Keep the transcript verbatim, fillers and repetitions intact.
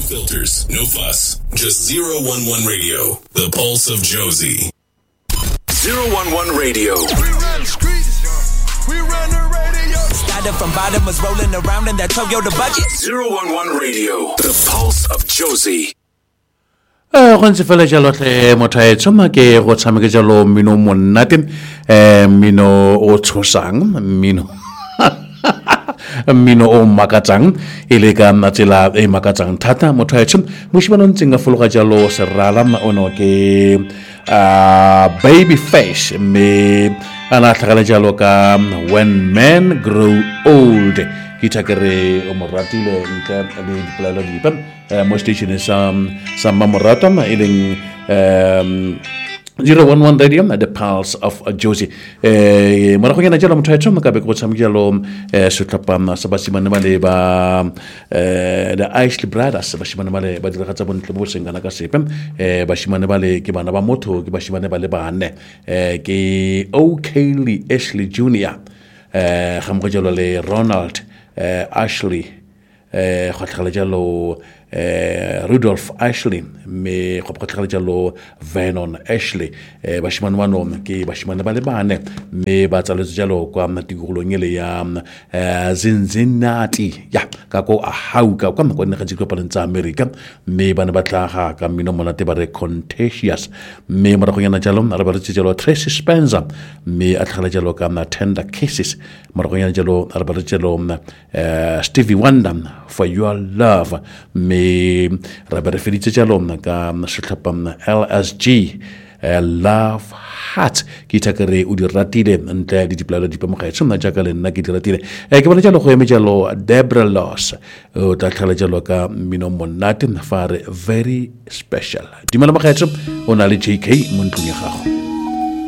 filters, no fuss. Just zero one one Radio, the pulse of Josie. zero one one Radio. We run the streets. We run the radio. Started from bottom, was rolling around in that Toyota budget. zero one one Radio, the pulse of Josie. Eh go ntse fela jalo tle mothaetso ma ke go tshameka jalo mino monate eh mino o tshosang mino mino o makatsang ile ka matsela e makatsang thata mothaetso moshibano ntsinga fologa jalo serala ma ono ke ah baby face me ana tlhagala jalo ka when men grow old kitakere o moratile nka le dipolelo di pam mo station sa sa mamorata ma ileng um zero one one Radio, the pulse of Josie. Eh, mara na jalo mthaetso makabe go tsamiki jalo eh sutlapam sa basimane male ba eh the Ashley Brothers basimane male ba dira tsa bontle bo sengana ka sepem eh basimane bale ke bana ba motho ke basimane bale bane eh ke O'Kaylee Ashley Junior eh ga mo jalo le Ronald eh Ashley eh khatlhale jalo eh Rudolph Ashley me go khatlhale jalo Vernon Ashley eh bashimane mano ke bashimane bale bane me ba tsaletse jalo kwa matigolong ele ya eh Cincinnati ya ka go a hauka kwa mo ne ga tsikwa tsa America me bana ba tlaga ka mino monate ba re Contagious me mara go yana jalo re ba re jalo Tracy Spencer me a tlhagala jalo ka na Tender Kisses mara go yana jalo re ba re jalo eh Stevie Wonder For Your Love me ra referitse jalo ka setlhopha L S G uh, Love Heart kita kere o di ratile ntle di dipolelo di pamogetse nna jaka le nna ke di ratile e ke bona jalo go eme jalo Deborah Loss o ta tlhala jalo ka mino monate fare very special di mala mogetse o na le J K mo ntlong ya gago.